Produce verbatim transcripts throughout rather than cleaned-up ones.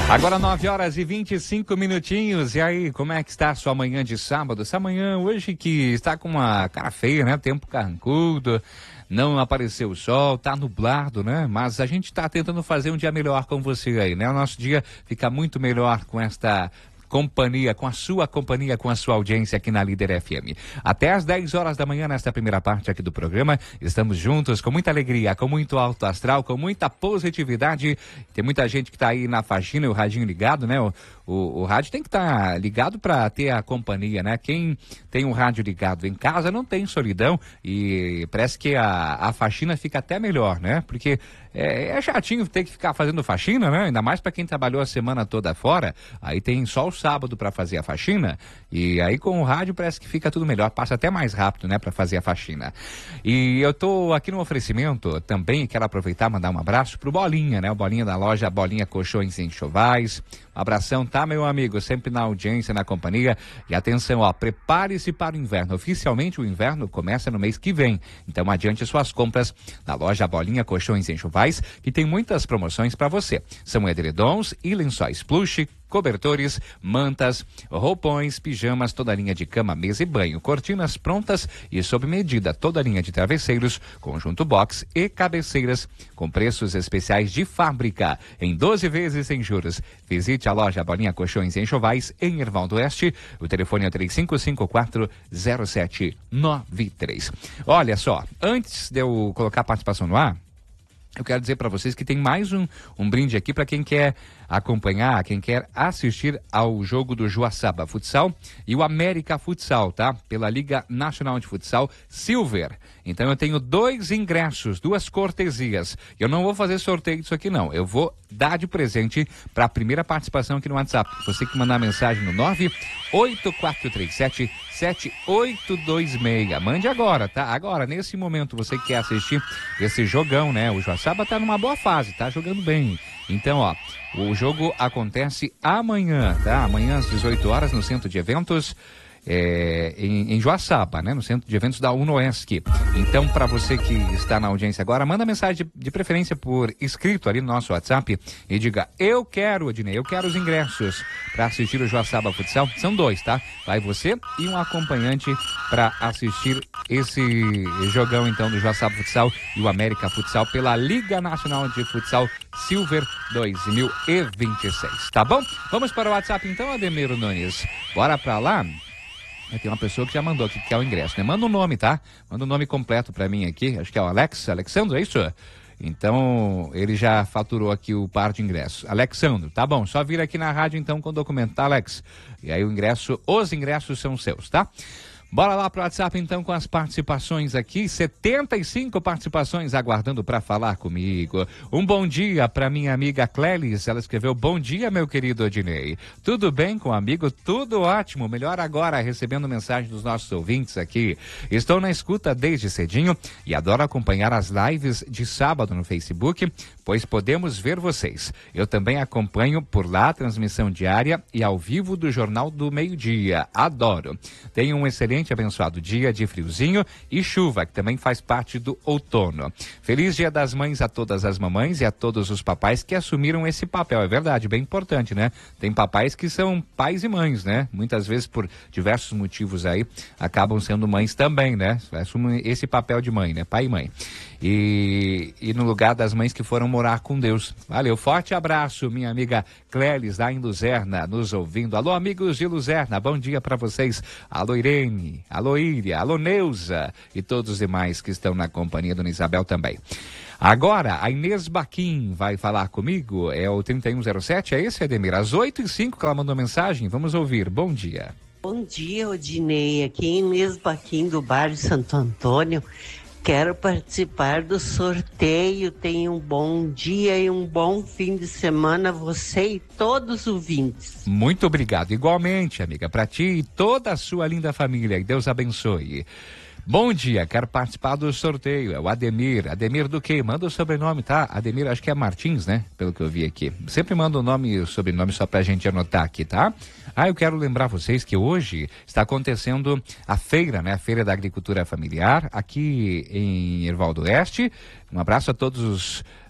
Agora nove horas e vinte e cinco minutinhos. E aí, como é que está a sua manhã de sábado? Essa manhã hoje que está com uma cara feia, né? Tempo carrancudo, não apareceu o sol, tá nublado, né? Mas a gente está tentando fazer um dia melhor com você aí, né? O nosso dia fica muito melhor com esta companhia, com a sua companhia, com a sua audiência aqui na Líder F M. Até às dez horas da manhã, nesta primeira parte aqui do programa, estamos juntos com muita alegria, com muito alto astral, com muita positividade. Tem muita gente que está aí na faxina, o radinho ligado, né? O, o, o rádio tem que estar tá ligado para ter a companhia, né? Quem tem um rádio ligado em casa não tem solidão e parece que a, a faxina fica até melhor, né? Porque é, é chatinho ter que ficar fazendo faxina, né? Ainda mais para quem trabalhou a semana toda fora, aí tem só o sábado para fazer a faxina e aí com o rádio parece que fica tudo melhor, passa até mais rápido, né, para fazer a faxina. E eu tô aqui no oferecimento também, quero aproveitar e mandar um abraço pro Bolinha, né, o Bolinha da loja Bolinha Colchões e Enxovais. Um abração, tá, meu amigo, sempre na audiência, na companhia. E atenção, ó, prepare-se para o inverno. Oficialmente o inverno começa no mês que vem, então adiante suas compras na loja Bolinha Colchões e Enxovais, que tem muitas promoções para você. São edredons e lençóis plush, cobertores, mantas, roupões, pijamas, toda a linha de cama, mesa e banho, cortinas prontas e sob medida, toda a linha de travesseiros, conjunto box e cabeceiras, com preços especiais de fábrica, em doze vezes sem juros. Visite a loja Bolinha Colchões e Enxovais, em Erval do Oeste. O telefone é três cinco cinco quatro zero sete nove três. Olha só, antes de eu colocar a participação no ar, eu quero dizer para vocês que tem mais um, um brinde aqui para quem quer acompanhar, quem quer assistir ao jogo do Joaçaba Futsal e o América Futsal, tá? Pela Liga Nacional de Futsal Silver. Então eu tenho dois ingressos, duas cortesias. Eu não vou fazer sorteio disso aqui não, eu vou dar de presente para a primeira participação aqui no WhatsApp. Você que mandar mensagem no nove oito quatro três sete sete oito dois seis. Mande agora, tá? Agora, nesse momento, você que quer assistir esse jogão, né? O Joaçaba tá numa boa fase, tá jogando bem. Então, ó, o jogo acontece amanhã, tá? Amanhã às dezoito horas no Centro de Eventos, é, em, em Joaçaba, né? No Centro de Eventos da UNOESC. Então, para você que está na audiência agora, manda mensagem de, de preferência por escrito ali no nosso WhatsApp e diga: eu quero, Ednei, eu quero os ingressos para assistir o Joaçaba Futsal. São dois, tá? Vai você e um acompanhante para assistir esse jogão, então, do Joaçaba Futsal e o América Futsal pela Liga Nacional de Futsal Silver dois mil e vinte e seis. Tá bom? Vamos para o WhatsApp, então, Ademir Nunes. Bora para lá? Tem uma pessoa que já mandou aqui que quer o ingresso, né? Manda o um nome, tá? Manda o um nome completo pra mim aqui. Acho que é o Alex, Alexandre, é isso? Então, ele já faturou aqui o par de ingressos. Alexandre, tá bom, só vir aqui na rádio então com o documento, tá, Alex? E aí o ingresso, os ingressos são seus, tá? Bora lá pro WhatsApp então com as participações aqui, setenta e cinco participações aguardando para falar comigo. Um bom dia para minha amiga Clélis, ela escreveu: bom dia, meu querido Odinei. Tudo bem com o amigo? Tudo ótimo, melhor agora recebendo mensagem dos nossos ouvintes aqui. Estou na escuta desde cedinho e adoro acompanhar as lives de sábado no Facebook, pois podemos ver vocês. Eu também acompanho por lá a transmissão diária e ao vivo do Jornal do Meio-Dia. Adoro. Tenho um excelente abençoado dia de friozinho e chuva, que também faz parte do outono. Feliz Dia das Mães a todas as mamães e a todos os papais que assumiram esse papel. É verdade, bem importante, né? Tem papais que são pais e mães, né? Muitas vezes, por diversos motivos aí, acabam sendo mães também, né? Assumem esse papel de mãe, né? Pai e mãe. E, e no lugar das mães que foram morar com Deus. Valeu, forte abraço, minha amiga Clélis, lá em Luzerna, nos ouvindo. Alô, amigos de Luzerna, bom dia para vocês. Alô, Irene, alô, Íria, alô, Neuza e todos os demais que estão na companhia Dona Isabel também. Agora, a Inês Baquim vai falar comigo, é o trinta e um zero sete, é esse, Ademir? Às oito e cinco que ela mandou mensagem, vamos ouvir, bom dia. Bom dia, Odinei, aqui é Inês Baquim do bairro de Santo Antônio. Quero participar do sorteio. Tenha um bom dia e um bom fim de semana, você e todos os ouvintes. Muito obrigado. Igualmente, amiga, para ti e toda a sua linda família. Que Deus abençoe. Bom dia, quero participar do sorteio. É o Ademir. Ademir do quê? Manda o sobrenome, tá? Ademir, acho que é Martins, né? Pelo que eu vi aqui. Sempre manda o nome e o sobrenome só pra gente anotar aqui, tá? Ah, eu quero lembrar vocês que hoje está acontecendo a feira, né? A Feira da Agricultura Familiar, aqui em Erval do Oeste. Um abraço a todos os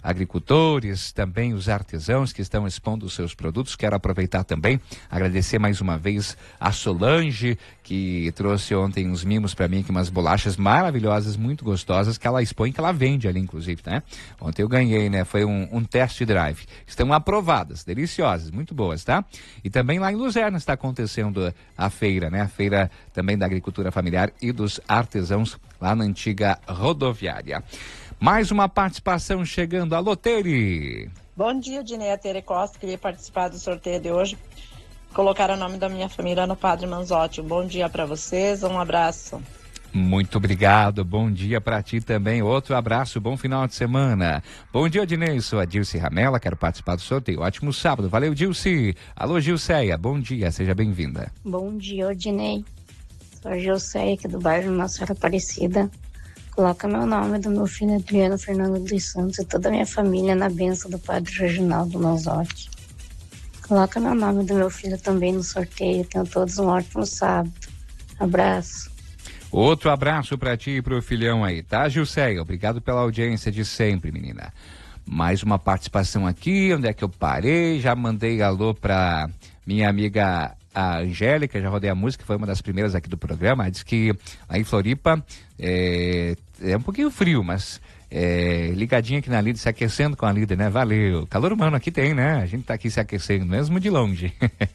agricultores, também os artesãos que estão expondo os seus produtos. Quero aproveitar também, agradecer mais uma vez a Solange, que trouxe ontem uns mimos para mim, que umas bolachas maravilhosas, muito gostosas, que ela expõe, que ela vende ali, inclusive, né? Ontem eu ganhei, né? Foi um, um test drive. Estão aprovadas, deliciosas, muito boas, tá? E também lá em Luzerna está acontecendo a feira, né? A feira também da agricultura familiar e dos artesãos lá na antiga rodoviária. Mais uma participação chegando. Alô, Tere! Bom dia, Dineia Tere Costa. Queria participar do sorteio de hoje. Colocar o nome da minha família no Padre Manzotti. Um bom dia para vocês, um abraço. Muito obrigado, bom dia para ti também, outro abraço, bom final de semana. Bom dia, Odinei, sou a Dilce Ramela, quero participar do sorteio, ótimo sábado, valeu, Dilce. Alô, Gilceia, bom dia, seja bem-vinda. Bom dia, Odinei, sou a Gilceia aqui do bairro Nossa Senhora Aparecida. Coloca meu nome do meu filho Adriano Fernando dos Santos e toda a minha família na bênção do Padre Reginaldo Manzotti. Coloca meu nome do meu filho também no sorteio, tenham todos um ótimo sábado. Abraço. Outro abraço para ti e pro filhão aí, tá, Gilceia? Obrigado pela audiência de sempre, menina. Mais uma participação aqui, onde é que eu parei? Já mandei alô pra minha amiga a Angélica, já rodei a música, foi uma das primeiras aqui do programa. Diz que aí em Floripa é, é um pouquinho frio, mas é, ligadinha aqui na líder, se aquecendo com a líder, né? Valeu. Calor humano aqui tem, né? A gente tá aqui se aquecendo, mesmo de longe.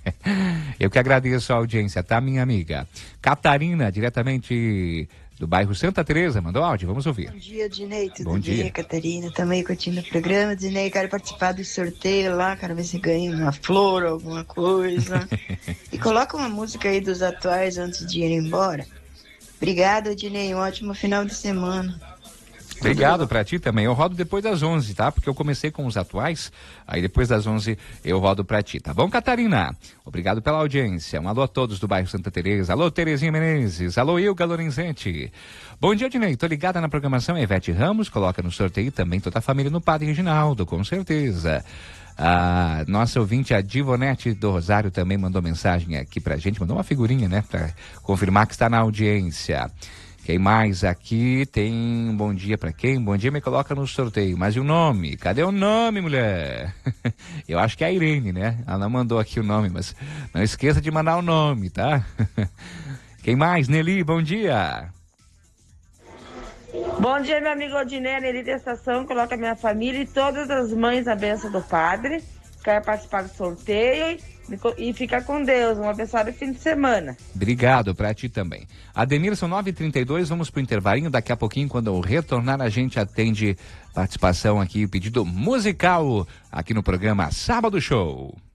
Eu que agradeço a audiência, tá, minha amiga? Catarina, diretamente do bairro Santa Teresa, mandou áudio, vamos ouvir. Bom dia, Dinei, tudo Bom bem? dia. Catarina, também curtindo o programa. Dinei, quero participar do sorteio lá, quero ver se ganha uma flor, alguma coisa. E coloca uma música aí dos atuais antes de ir embora. Obrigada, Dinei, um ótimo final de semana. Obrigado pra ti também. Eu rodo depois das onze, tá? Porque eu comecei com os atuais, aí depois das onze eu rodo pra ti, tá bom, Catarina? Obrigado pela audiência. Um alô a todos do bairro Santa Teresa. Alô, Terezinha Menezes. Alô, Ilga Lorenzetti. Bom dia, Dinei. Tô ligada na programação. Ivete Ramos coloca no sorteio também toda a família no Padre Reginaldo, com certeza. A nossa ouvinte, a Divonete do Rosário, também mandou mensagem aqui pra gente, mandou uma figurinha, né? Pra confirmar que está na audiência. Quem mais aqui tem um bom dia pra quem? Bom dia, me coloca no sorteio. Mas e o nome? Cadê o nome, mulher? Eu acho que é a Irene, né? Ela não mandou aqui o nome, mas não esqueça de mandar o nome, tá? Quem mais? Nelly, bom dia. Bom dia, meu amigo Odinei, Nelly da Estação. Coloca minha família e todas as mães na bênção do Padre. Quero participar do sorteio e fica com Deus. Um abençoado fim de semana. Obrigado pra ti também. Ademir, são nove e trinta e dois, vamos pro intervalinho. Daqui a pouquinho, quando eu retornar, a gente atende participação aqui, pedido musical aqui no programa Sábado Show.